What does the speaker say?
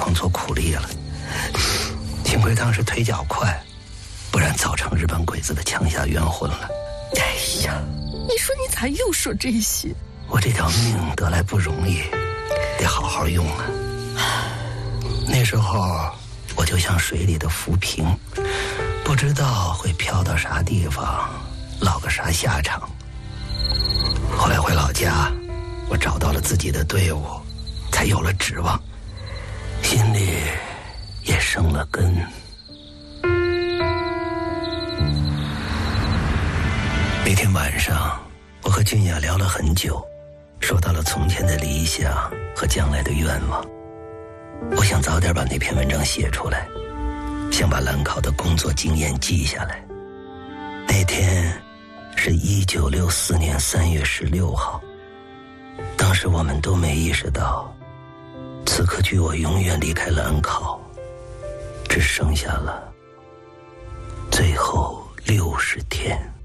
况做苦力了。幸亏当时腿脚快，不然早成日本鬼子的枪下冤魂了。 哎呀，你说你咋又说这些？ 我这条命得来不容易，得好好用啊。那时候我就像水里的浮萍，不知道会飘到啥地方，落个啥下场。后来回老家，我找到了自己的队伍，才有了指望，心里也生了根。那天晚上，我和俊雅聊了很久，说到了从前的理想和将来的愿望。我想早点把那篇文章写出来，想把兰考的工作经验记下来。那天是1964年3月16号，当时我们都没意识到，此刻距我永远离开兰考，只剩下了最后60天。